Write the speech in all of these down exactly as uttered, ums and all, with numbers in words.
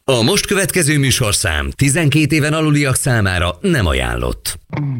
A most következő műsorszám tizenkét éven aluliak számára nem ajánlott.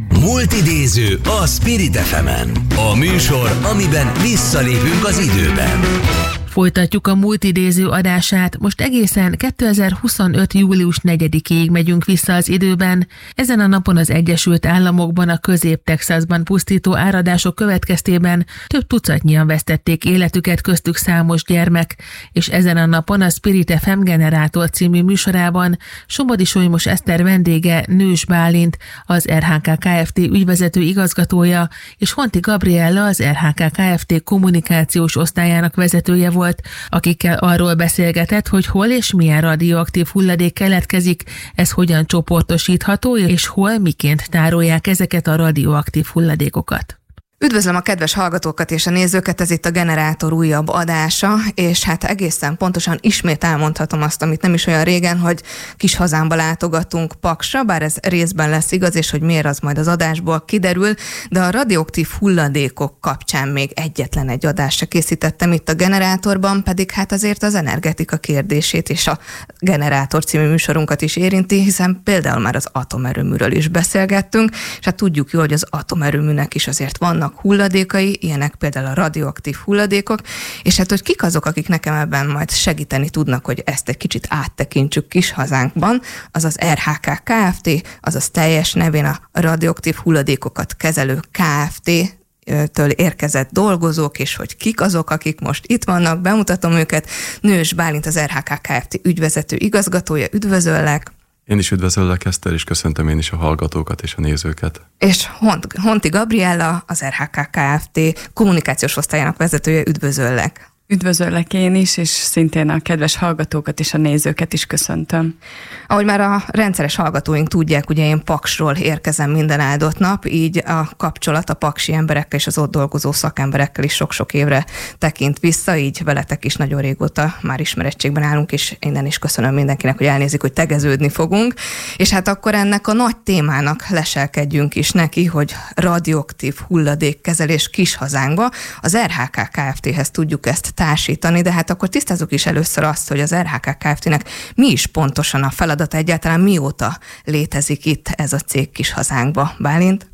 Multidéző a Spirit ef emen. A műsor, amiben visszalépünk az időben. Folytatjuk a multidéző adását, most egészen kétezer-huszonöt. július negyedikéig megyünk vissza az időben. Ezen a napon az Egyesült Államokban a Közép-Texasban pusztító áradások következtében több tucatnyian vesztették életüket, köztük számos gyermek, és ezen a napon a Spirit ef em Generátor című műsorában Somodi Solymos Eszter vendége Nős Bálint, az er há ká Kft. Ügyvezető igazgatója, és Honti Gabriella, az er há ká Kft. Kommunikációs osztályának vezetője volt, akikkel arról beszélgetett, hogy hol és milyen radioaktív hulladék keletkezik, ez hogyan csoportosítható, és hol miként tárolják ezeket a radioaktív hulladékokat. Üdvözlöm a kedves hallgatókat és a nézőket, ez itt a Generátor újabb adása, és hát egészen pontosan ismét elmondhatom azt, amit nem is olyan régen, hogy kis hazámba látogatunk, Paksra, bár ez részben lesz igaz, és hogy miért, az majd az adásból kiderül, de a radioaktív hulladékok kapcsán még egyetlen egy adást se készítettem itt a Generátorban, pedig hát azért az energetika kérdését és a Generátor című műsorunkat is érinti, hiszen például már az atomerőműről is beszélgettünk, és hát tudjuk jó, hogy az atomerőműnek is azért vannak hulladékai, ilyenek például a radioaktív hulladékok, és hát hogy kik azok, akik nekem ebben majd segíteni tudnak, hogy ezt egy kicsit áttekintsük kis hazánkban, az az er há ká Kft., azaz teljes nevén a radioaktív hulladékokat kezelő Kft. Től érkezett dolgozók, és hogy kik azok, akik most itt vannak, bemutatom őket. Nős Bálint, az er há ká Kft. Ügyvezető igazgatója, üdvözöllek. Én is üdvözöllek, Eszter, és köszöntöm én is a hallgatókat és a nézőket. És Hont, Honti Gabriella, az er há ká Kft. Kommunikációs osztályának vezetője, üdvözöllek. Üdvözöllek én is, és szintén a kedves hallgatókat és a nézőket is köszöntöm. Ahogy már a rendszeres hallgatóink tudják, ugye én Paksról érkezem minden áldott nap, így a kapcsolat a paksi emberekkel és az ott dolgozó szakemberekkel is sok-sok évre tekint vissza, így veletek is nagyon régóta már ismerettségben állunk, és innen is köszönöm mindenkinek, hogy elnézik, hogy tegeződni fogunk. És hát akkor ennek a nagy témának leselkedjünk is neki, hogy radioaktív hulladékkezelés kis hazánkba. Az er há ká Kft.-hez tudjuk ezt társítani, de hát akkor tisztázzuk is először azt, hogy az er há ká Kft.-nek mi is pontosan a feladata, egyáltalán mióta létezik itt ez a cég kis hazánkba. Bálint?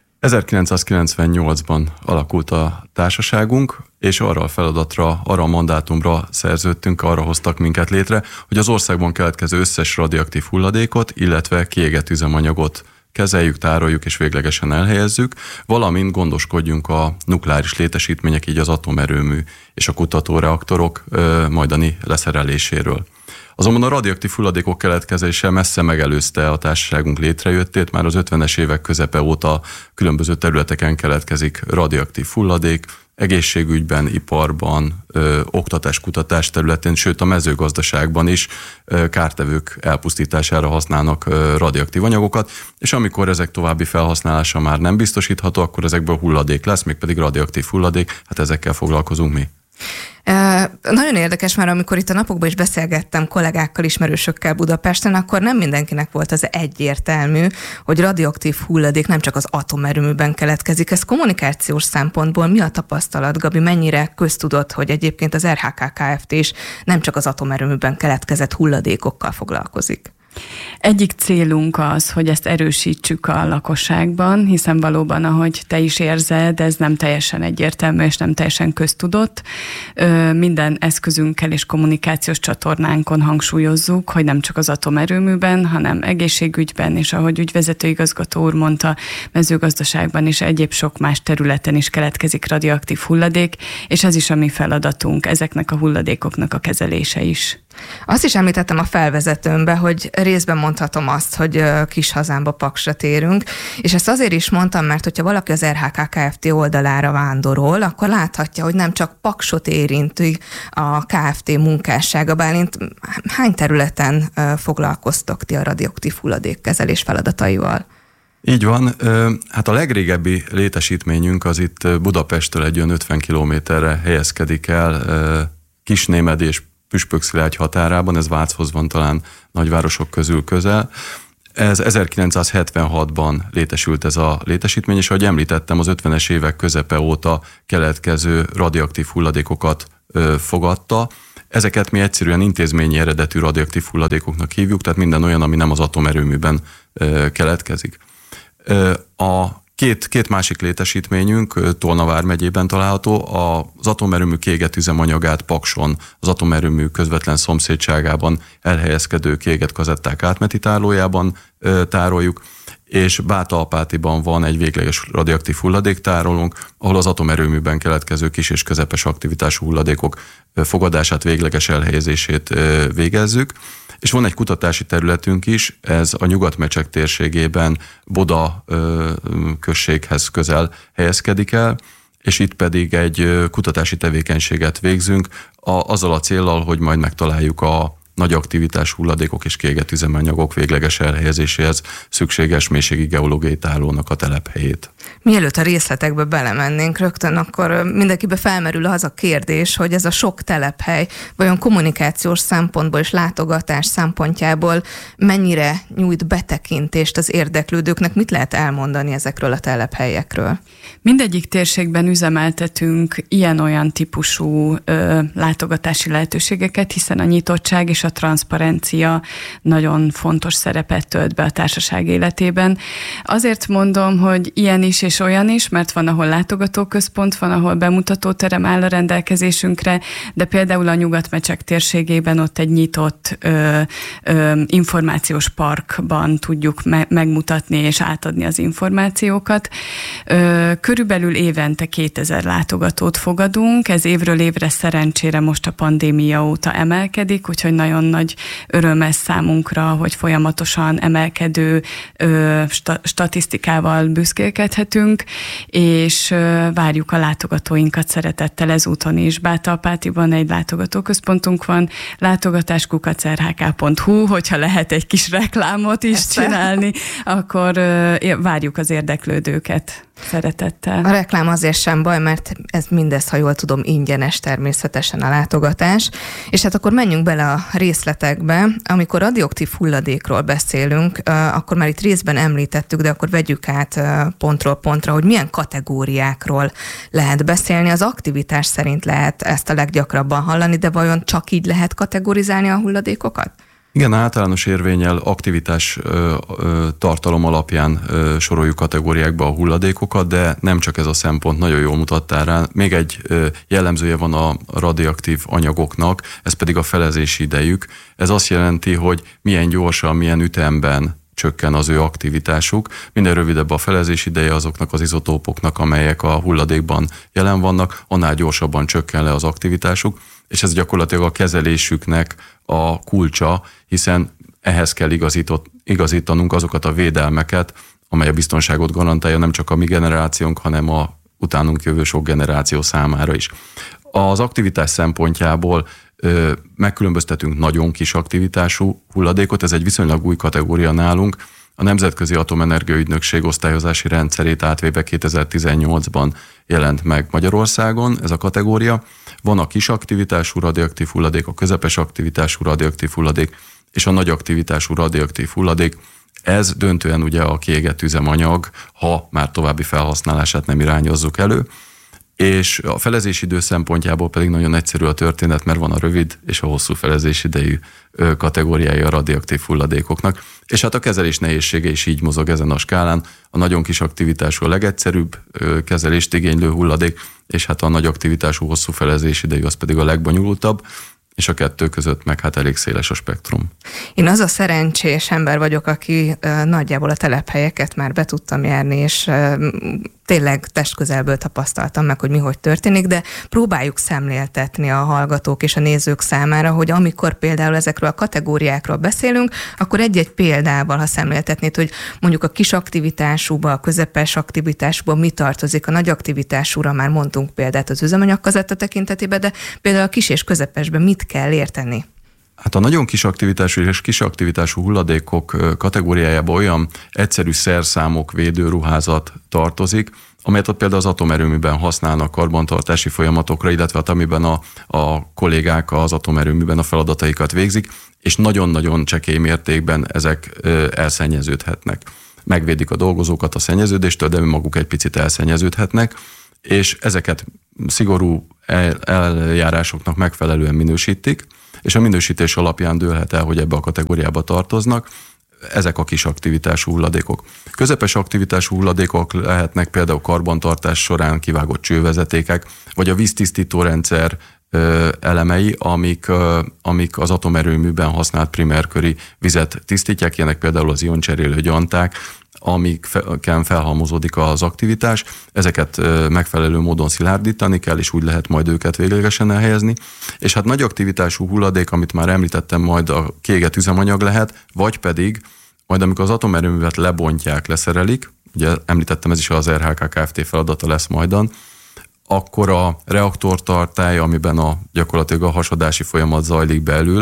ezerkilencszázkilencvennyolcban alakult a társaságunk, és arra a feladatra, arra a mandátumra szerződtünk, arra hoztak minket létre, hogy az országban keletkező összes radioaktív hulladékot, illetve kiégett üzemanyagot kezeljük, tároljuk és véglegesen elhelyezzük, valamint gondoskodjunk a nukleáris létesítmények, így az atomerőmű és a kutatóreaktorok ö, majdani leszereléséről. Azonban a radioaktív hulladékok keletkezése messze megelőzte a társaságunk létrejöttét, már az ötvenes évek közepe óta különböző területeken keletkezik radioaktív hulladék, egészségügyben, iparban, ö, oktatás-kutatás területén, sőt a mezőgazdaságban is ö, kártevők elpusztítására használnak ö, radioaktív anyagokat, és amikor ezek további felhasználása már nem biztosítható, akkor ezekből hulladék lesz, mégpedig radioaktív hulladék, hát ezekkel foglalkozunk mi. E, nagyon érdekes, már amikor itt a napokban is beszélgettem kollégákkal, ismerősökkel Budapesten, akkor nem mindenkinek volt az egyértelmű, hogy radioaktív hulladék nem csak az atomerőműben keletkezik. Ez kommunikációs szempontból mi a tapasztalat, Gabi? Mennyire köztudott, hogy egyébként az er há ká Kft. Is nem csak az atomerőműben keletkezett hulladékokkal foglalkozik? Egyik célunk az, hogy ezt erősítsük a lakosságban, hiszen valóban, ahogy te is érzed, ez nem teljesen egyértelmű és nem teljesen köztudott. Minden eszközünkkel és kommunikációs csatornánkon hangsúlyozzuk, hogy nem csak az atomerőműben, hanem egészségügyben, és ahogy ügyvezető igazgató úr mondta, mezőgazdaságban és egyéb sok más területen is keletkezik radioaktív hulladék, és ez is a mi feladatunk, ezeknek a hulladékoknak a kezelése is. Azt is említettem a felvezetőmbe, hogy részben mondhatom azt, hogy kis hazámba Paksra térünk, és ezt azért is mondtam, mert hogyha valaki az er há ká Kft. Oldalára vándorol, akkor láthatja, hogy nem csak Paksot érinti a Kft. Munkássága. Bálint hány területen foglalkoztok ti a radioaktív hulladékkezelés feladataival? Így van. Hát a legrégebbi létesítményünk az itt Budapesttől egy olyan ötven kilométerre helyezkedik el, Kisnémedi és Püspökszilágy határában, ez Váchoz van talán nagyvárosok közül közel. Ez ezerkilencszázhetvenhatban létesült ez a létesítmény, és ahogy említettem, az ötvenes évek közepe óta keletkező radioaktív hulladékokat ö, fogadta, Ezeket mi egyszerűen intézményi eredetű radioaktív hulladékoknak hívjuk, tehát minden olyan, ami nem az atomerőműben keletkezik. A Két, két másik létesítményünk Tolna vármegyében található, az atomerőmű kiégett üzemanyagát Pakson, az atomerőmű közvetlen szomszédságában elhelyezkedő kiégett kazetták átmeneti tárolójában tároljuk, és Bátalpátiban van egy végleges radioaktív hulladéktárolónk, ahol az atomerőműben keletkező kis és közepes aktivitású hulladékok fogadását, végleges elhelyezését végezzük. És van egy kutatási területünk is, ez a Nyugat-Mecsek térségében Boda községhez közel helyezkedik el, és itt pedig egy kutatási tevékenységet végzünk, a, azzal a céllal, hogy majd megtaláljuk a nagy aktivitás hulladékok és kiégett üzemanyagok végleges elhelyezéséhez szükséges mélységi geológiai tárolónak a telephelyét. Mielőtt a részletekbe belemennénk rögtön, akkor mindenkibe felmerül az a kérdés, hogy ez a sok telephely vajon kommunikációs szempontból és látogatás szempontjából mennyire nyújt betekintést az érdeklődőknek, mit lehet elmondani ezekről a telephelyekről? Mindegyik térségben üzemeltetünk ilyen-olyan típusú ö, látogatási lehetőségeket, hiszen a nyitottság és a transzparencia nagyon fontos szerepet tölt be a társaság életében. Azért mondom, hogy ilyen is és olyan is, mert van, ahol látogatóközpont, van, ahol bemutatóterem áll a rendelkezésünkre, de például a Nyugat-Mecsek térségében ott egy nyitott ö, ö, információs parkban tudjuk me- megmutatni és átadni az információkat. Ö, körülbelül évente kétezer látogatót fogadunk, ez évről évre szerencsére most a pandémia óta emelkedik, úgyhogy nagyon nagy öröm ez számunkra, hogy folyamatosan emelkedő ö, sta- statisztikával büszkélkedhetünk, és ö, várjuk a látogatóinkat szeretettel ezúton is. Bátalpátiban egy látogatóközpontunk van, látogatás kukac er há ká pont hú, hogyha lehet egy kis reklámot is Ezt csinálni, akkor ö, várjuk az érdeklődőket szeretettel. A reklám azért sem baj, mert ez mindez, ha jól tudom, ingyenes természetesen a látogatás. És hát akkor menjünk bele a részletekbe. Amikor radioaktív hulladékról beszélünk, akkor már itt részben említettük, de akkor vegyük át pontról pontra, hogy milyen kategóriákról lehet beszélni. Az aktivitás szerint lehet ezt a leggyakrabban hallani, de vajon csak így lehet kategorizálni a hulladékokat? Igen, általános érvénnyel aktivitás ö, ö, tartalom alapján ö, soroljuk kategóriákba a hulladékokat, de nem csak ez a szempont, nagyon jól mutattál rá. Még egy ö, jellemzője van a radioaktív anyagoknak, ez pedig a felezési idejük. Ez azt jelenti, hogy milyen gyorsan, milyen ütemben csökken az ő aktivitásuk. Minél rövidebb a felezési ideje azoknak az izotópoknak, amelyek a hulladékban jelen vannak, annál gyorsabban csökken le az aktivitásuk, és ez gyakorlatilag a kezelésüknek a kulcsa, hiszen ehhez kell igazított, igazítanunk azokat a védelmeket, amely a biztonságot garantálja nem csak a mi generációnk, hanem a utánunk jövő sok generáció számára is. Az aktivitás szempontjából ö, megkülönböztetünk nagyon kis aktivitású hulladékot, ez egy viszonylag új kategória nálunk. A Nemzetközi Atomenergia Ügynökség osztályozási rendszerét átvéve kétezer-tizennyolcban jelent meg Magyarországon ez a kategória. Van a kis aktivitású radioaktív hulladék, a közepes aktivitású radioaktív hulladék és a nagy aktivitású radioaktív hulladék. Ez döntően ugye a kiégett üzemanyag, ha már további felhasználását nem irányozzuk elő. És a felezési idő szempontjából pedig nagyon egyszerű a történet, mert van a rövid és a hosszú felezési idejű kategóriája a radioaktív hulladékoknak. És hát a kezelés nehézsége is így mozog ezen a skálán. A nagyon kis aktivitású a legegyszerűbb kezelést igénylő hulladék, és hát a nagy aktivitású hosszú felezési idejű az pedig a legbonyolultabb, és a kettő között meg hát elég széles a spektrum. Én az a szerencsés ember vagyok, aki uh, nagyjából a telephelyeket már be tudtam járni, és uh, tényleg testközelből tapasztaltam meg, hogy mi hogy történik, de próbáljuk szemléltetni a hallgatók és a nézők számára, hogy amikor például ezekről a kategóriákról beszélünk, akkor egy-egy példával, ha szemléltetnéd, hogy mondjuk a kis aktivitásúba, a közepes aktivitásúba mi tartozik, a nagy aktivitásúra már mondtunk példát az üzemanyagkazetta tekintetében, de például a kis és közepesben mit kell érteni? Hát a nagyon kis aktivitású és kis aktivitású hulladékok kategóriájába olyan egyszerű szerszámok, védőruházat tartozik, amelyet ott például az atomerőműben használnak karbantartási folyamatokra, illetve hát amiben a, a kollégák az atomerőműben a feladataikat végzik, és nagyon-nagyon csekély mértékben ezek elszennyeződhetnek. Megvédik a dolgozókat a szennyeződéstől, de maguk egy picit elszennyeződhetnek, és ezeket szigorú eljárásoknak megfelelően minősítik, és a minősítés alapján dőlhet el, hogy ebbe a kategóriába tartoznak. Ezek a kis aktivitású hulladékok. Közepes aktivitású hulladékok lehetnek például karbantartás során kivágott csővezetékek, vagy a víztisztító rendszer elemei, amik, amik az atomerőműben használt primérköri vizet tisztítják, ilyenek például az ioncserélő gyanták, amiken felhalmozódik az aktivitás. Ezeket megfelelő módon szilárdítani kell, és úgy lehet majd őket véglegesen elhelyezni. És hát nagy aktivitású hulladék, amit már említettem, majd a kiégett üzemanyag lehet, vagy pedig majd amikor az atomerőművet lebontják, leszerelik, ugye említettem, ez is az er há ká Kft. Feladata lesz majdan, akkor a reaktortartály, amiben a, gyakorlatilag a hasadási folyamat zajlik belül,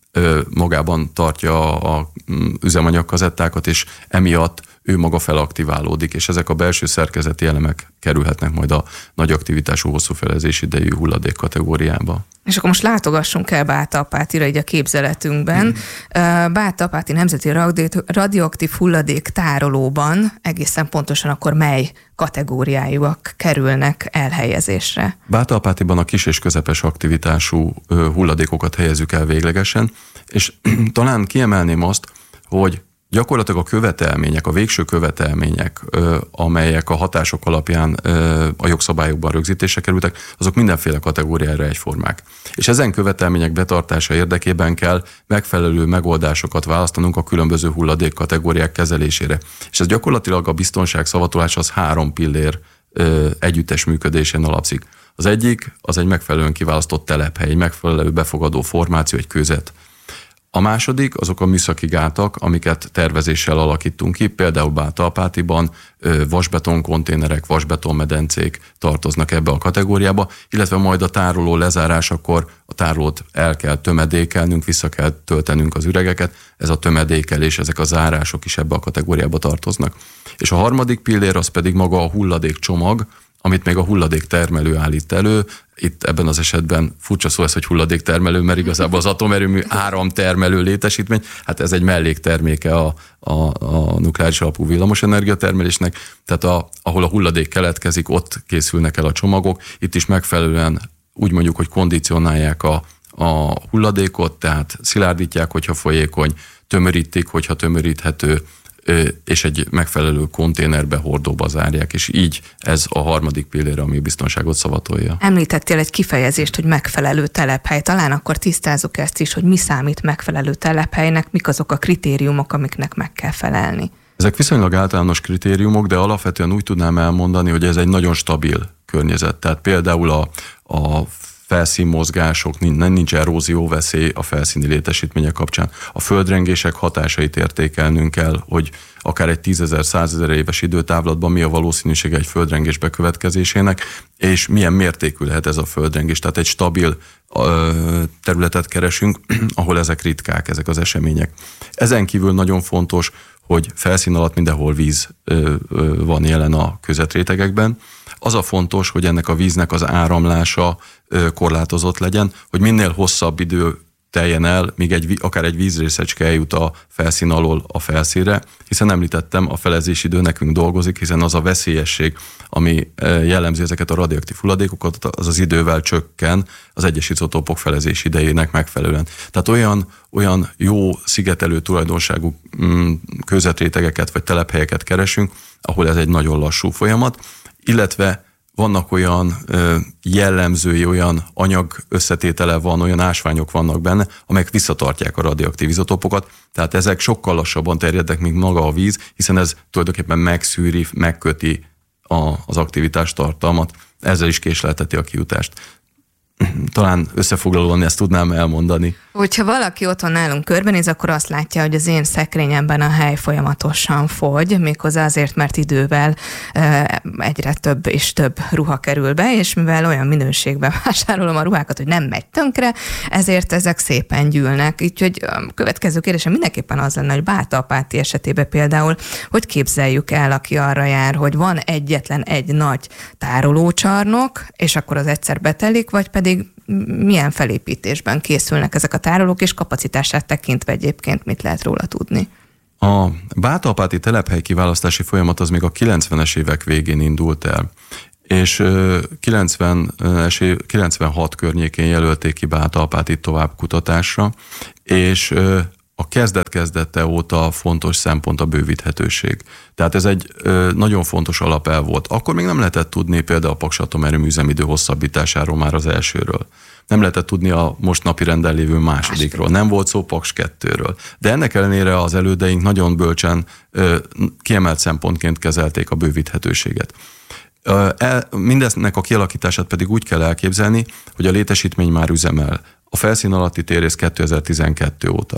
magában tartja a üzemanyagkazettákat, és emiatt ő maga felaktiválódik, és ezek a belső szerkezeti elemek kerülhetnek majd a nagy aktivitású, hosszú felezési idejű hulladék kategóriába. És akkor most látogassunk el Bátalpátira így a képzeletünkben. Hmm. Bátalpáti Nemzeti Radioaktív Hulladék Tárolóban egészen pontosan akkor mely kategóriájúak kerülnek elhelyezésre? Bátalpátiban a kis és közepes aktivitású hulladékokat helyezzük el véglegesen, és talán kiemelném azt, hogy gyakorlatilag a követelmények, a végső követelmények, amelyek a hatások alapján a jogszabályokban rögzítésre kerültek, azok mindenféle kategóriára egyformák. És ezen követelmények betartása érdekében kell megfelelő megoldásokat választanunk a különböző hulladék kategóriák kezelésére. És ez gyakorlatilag a biztonság szavatolás az három pillér együttes működésén alapszik. Az egyik, az egy megfelelően kiválasztott telephely, egy megfelelő befogadó formáció, egy közet. A második, azok a műszaki gátak, amiket tervezéssel alakítunk ki, például Bátalpátiban vasbeton konténerek, vasbeton medencék tartoznak ebbe a kategóriába, illetve majd a tároló lezárásakor a tárolót el kell tömedékelnünk, vissza kell töltenünk az üregeket, ez a tömedékelés, ezek a zárások is ebbe a kategóriába tartoznak. És a harmadik pillér az pedig maga a hulladékcsomag, amit még a hulladéktermelő állít elő. Itt ebben az esetben furcsa szó ez, hogy hulladéktermelő, mert igazából az atomerőmű áramtermelő létesítmény, hát ez egy mellékterméke a, a, a nukleáris alapú villamosenergia termelésnek, tehát a, ahol a hulladék keletkezik, ott készülnek el a csomagok, itt is megfelelően úgy mondjuk, hogy kondicionálják a, a hulladékot, tehát szilárdítják, hogyha folyékony, tömörítik, hogyha tömöríthető, és egy megfelelő konténerbe, hordóba zárják, és így ez a harmadik pillér, ami biztonságot szavatolja. Említettél egy kifejezést, hogy megfelelő telephely. Talán akkor tisztázzuk ezt is, hogy mi számít megfelelő telephelynek, mik azok a kritériumok, amiknek meg kell felelni. Ezek viszonylag általános kritériumok, de alapvetően úgy tudnám elmondani, hogy ez egy nagyon stabil környezet. Tehát például a, a felszínmozgások, nincs erózióveszély a felszíni létesítmények kapcsán. A földrengések hatásait értékelnünk kell, hogy akár egy tízezer, százezer éves időtávlatban mi a valószínűsége egy földrengés bekövetkezésének, és milyen mértékű lehet ez a földrengés. Tehát egy stabil ö, területet keresünk, ahol ezek ritkák, ezek az események. Ezen kívül nagyon fontos, hogy felszín alatt mindenhol víz ö, ö, van jelen a közetrétegekben. Az a fontos, hogy ennek a víznek az áramlása ö, korlátozott legyen, hogy minél hosszabb idő teljen el, míg egy, akár egy vízrészecske eljut a felszín alól a felszínre, hiszen említettem, a felezési idő nekünk dolgozik, hiszen az a veszélyesség, ami jellemzi ezeket a radioaktív hulladékokat, az az idővel csökken az egyes izotópok felezési idejének megfelelően. Tehát olyan, olyan jó szigetelő tulajdonságú közetrétegeket vagy telephelyeket keresünk, ahol ez egy nagyon lassú folyamat, illetve vannak olyan ö, jellemzői, olyan anyag összetétele van, olyan ásványok vannak benne, amelyek visszatartják a radioaktív izotópokat, tehát ezek sokkal lassabban terjednek, mint maga a víz, hiszen ez tulajdonképpen megszűri, megköti a, az aktivitás tartalmat, ezzel is késlelteti a kijutást. Talán összefoglalóan ezt tudnám elmondani. Hogyha valaki otthon nálunk körbenéz, akkor azt látja, hogy az én szekrényemben a hely folyamatosan fogy, méghozzá azért, mert idővel egyre több és több ruha kerül be, és mivel olyan minőségben vásárolom a ruhákat, hogy nem megy tönkre, ezért ezek szépen gyűlnek. Úgyhogy a következő kérdésem mindenképpen az lenne, hogy Bátalpáti esetében például, hogy képzeljük el, aki arra jár, hogy van egyetlen egy nagy tárolócsarnok, és akkor az egyszer betelik, vagy pedig milyen felépítésben készülnek ezek a tárolók, és kapacitását tekintve egyébként mit lehet róla tudni? A Bátalpáti telephely kiválasztási folyamat az még a kilencvenes évek végén indult el, és kilencvenes, kilencvenhat környékén jelölték ki Bátalpát itt tovább kutatásra, és a kezdet-kezdete óta fontos szempont a bővíthetőség. Tehát ez egy nagyon fontos alapelv volt. Akkor még nem lehetett tudni például a Paks atomerőmű üzemidő hosszabbításáról már az elsőről. Nem lehetett tudni a most napi renden lévő másodikról. Nem volt szó Paks kettőről. De ennek ellenére az elődeink nagyon bölcsen kiemelt szempontként kezelték a bővíthetőséget. Mindeznek a kialakítását pedig úgy kell elképzelni, hogy a létesítmény már üzemel. A felszín alatti térrész kétezer-tizenkettő óta.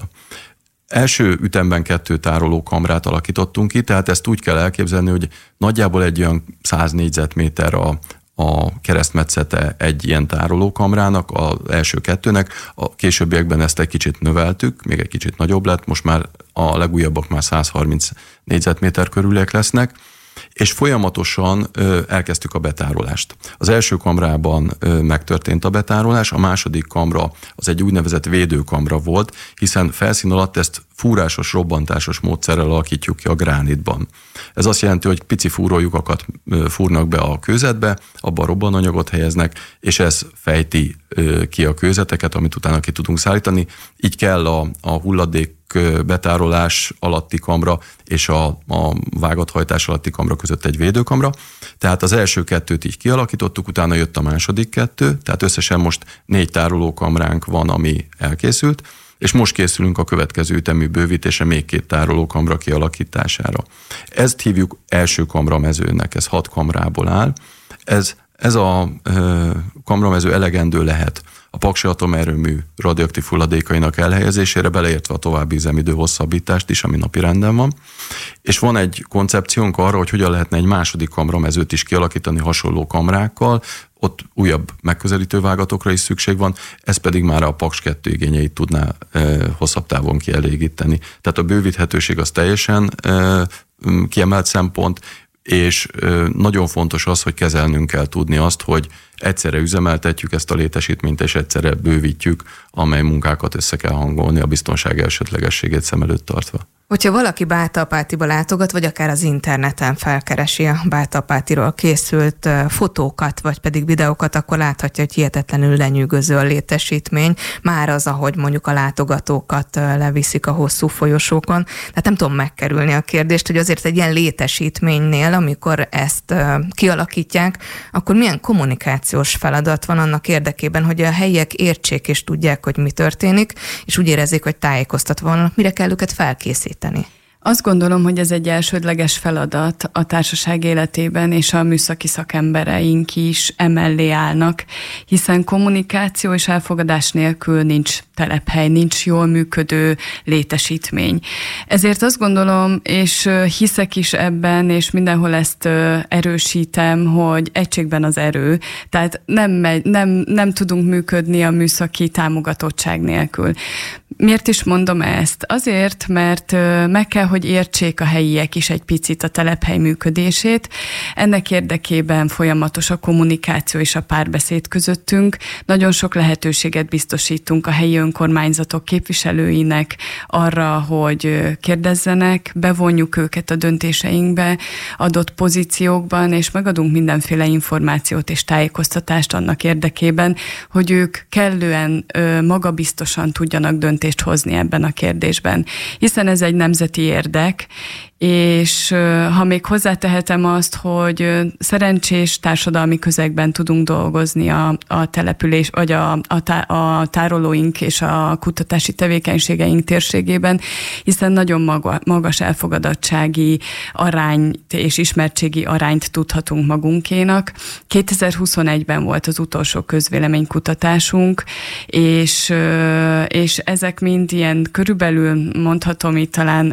Első ütemben kettő tárolókamrát alakítottunk ki, tehát ezt úgy kell elképzelni, hogy nagyjából egy olyan száz négyzetméter a, a keresztmetszete egy ilyen tárolókamrának, az első kettőnek. A későbbiekben ezt egy kicsit növeltük, még egy kicsit nagyobb lett, most már a legújabbak már száz harminc négyzetméter körüliek lesznek, és folyamatosan ö, elkezdtük a betárolást. Az első kamrában ö, megtörtént a betárolás, a második kamra az egy úgynevezett védőkamra volt, hiszen felszín alatt ezt fúrásos, robbantásos módszerrel alakítjuk ki a gránitban. Ez azt jelenti, hogy pici fúrólyukakat fúrnak be a kőzetbe, abban robbananyagot helyeznek, és ez fejti ö, ki a kőzeteket, amit utána ki tudunk szállítani. Így kell a, a hulladék betárolás alatti kamra és a, a vágathajtás alatti kamra között egy védőkamra. Tehát az első kettőt így kialakítottuk, utána jött a második kettő, tehát összesen most négy tárolókamránk van, ami elkészült, és most készülünk a következő ütemű bővítése még két tárolókamra kialakítására. Ezt hívjuk első kamramezőnek, ez hat kamrából áll. Ez, ez a e, kamramező elegendő lehet a Paksi atomerőmű radioaktív hulladékainak elhelyezésére, beleértve a további üzemidő hosszabbítást is, ami napi renden van. És van egy koncepciónk arra, hogy hogyan lehetne egy második kamramezőt is kialakítani hasonló kamrákkal, ott újabb megközelítő vágatokra is szükség van, ez pedig már a Paks kettő igényeit tudná e, hosszabb távon kielégíteni. Tehát a bővíthetőség az teljesen e, kiemelt szempont, és nagyon fontos az, hogy kezelnünk kell tudni azt, hogy egyszerre üzemeltetjük ezt a létesítményt, és egyszerre bővítjük, amely munkákat össze kell hangolni a biztonság elsődlegességét szem előtt tartva. Hogyha valaki Bátalpátiba látogat, vagy akár az interneten felkeresi a Bátalpátiról készült fotókat, vagy pedig videókat, akkor láthatja, hogy hihetetlenül lenyűgöző a létesítmény. Már az, ahogy mondjuk a látogatókat leviszik a hosszú folyosókon. Tehát nem tudom megkerülni a kérdést, hogy azért egy ilyen létesítménynél, amikor ezt kialakítják, akkor milyen kommunikációs feladat van annak érdekében, hogy a helyiek értsék és tudják, hogy mi történik, és úgy érezzék, hogy tájékoztatva vannak, mire kell őket felkészíteni. Azt gondolom, hogy ez egy elsődleges feladat a társaság életében, és a műszaki szakembereink is emellé állnak, hiszen kommunikáció és elfogadás nélkül nincs telephely, nincs jól működő létesítmény. Ezért azt gondolom, és hiszek is ebben, és mindenhol ezt erősítem, hogy egységben az erő, tehát nem, megy, nem, nem tudunk működni a műszaki támogatottság nélkül. Miért is mondom ezt? Azért, mert meg kell, hogy értsék a helyiek is egy picit a telephely működését. Ennek érdekében folyamatos a kommunikáció és a párbeszéd közöttünk. Nagyon sok lehetőséget biztosítunk a helyi önkormányzatok képviselőinek arra, hogy kérdezzenek, bevonjuk őket a döntéseinkbe adott pozíciókban, és megadunk mindenféle információt és tájékoztatást annak érdekében, hogy ők kellően magabiztosan tudjanak döntést hozni ebben a kérdésben. Hiszen ez egy nemzeti érdek, és ha még hozzátehetem azt, hogy szerencsés társadalmi közegben tudunk dolgozni a, a település, vagy a, a, tá, a tárolóink és a kutatási tevékenységeink térségében, hiszen nagyon maga, magas elfogadottsági arányt és ismertségi arányt tudhatunk magunkénak. kétezer-huszonegyben volt az utolsó közvéleménykutatásunk, és, és ezek mind ilyen körülbelül mondhatom itt talán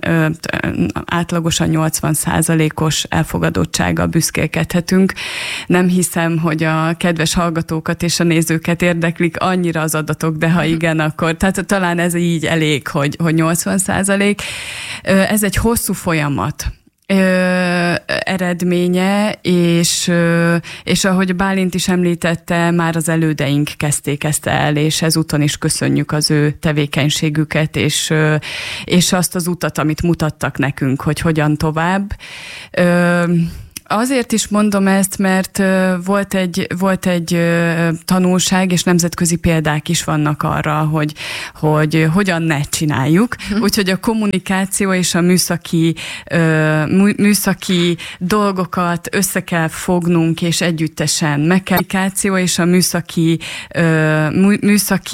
át átlagosan nyolcvan százalékos elfogadottsággal büszkélkedhetünk. Nem hiszem, hogy a kedves hallgatókat és a nézőket érdeklik annyira az adatok, de ha igen, akkor tehát talán ez így elég, hogy, hogy nyolcvan százalék. Ez egy hosszú folyamat. Ö, eredménye, és, ö, és ahogy Bálint is említette, már az elődeink kezdték ezt el, és ezúton is köszönjük az ő tevékenységüket, és, ö, és azt az utat, amit mutattak nekünk, hogy hogyan tovább. Ö, Azért is mondom ezt, mert volt egy, volt egy tanulság, és nemzetközi példák is vannak arra, hogy, hogy hogyan ne csináljuk. Hm. Úgyhogy a kommunikáció és a műszaki, műszaki dolgokat össze kell fognunk, és együttesen meg kell. A kommunikáció és a műszaki, műszaki